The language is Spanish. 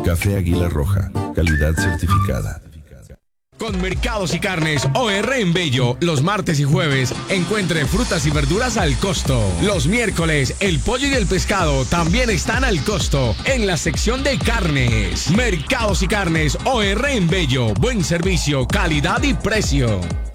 Café Águila Roja, calidad certificada. Con Mercados y Carnes OR en Bello, los martes y jueves encuentre frutas y verduras al costo. Los miércoles, el pollo y el pescado también están al costo en la sección de carnes. Mercados y Carnes OR en Bello, buen servicio, calidad y precio.